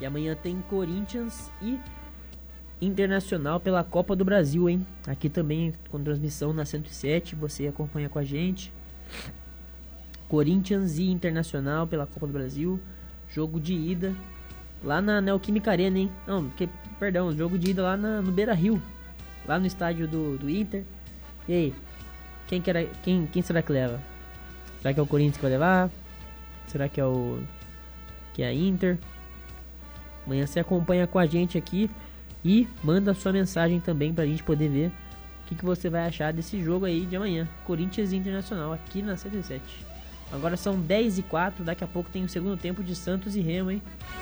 que amanhã tem Corinthians e Internacional pela Copa do Brasil, hein? Aqui também com transmissão na 107, você acompanha com a gente. Corinthians e Internacional pela Copa do Brasil, jogo de ida lá na Neoquímica Arena, hein? Não, perdão, jogo de ida lá no Beira-Rio, lá no estádio do Inter. E aí, quem será que leva? Será que é o Corinthians que vai levar? Será que é a Inter? Amanhã você acompanha com a gente aqui e manda sua mensagem também pra gente poder ver o que você vai achar desse jogo aí de amanhã, Corinthians e Internacional, aqui na 107. Agora são 10h04, daqui a pouco tem o segundo tempo de Santos e Remo, hein?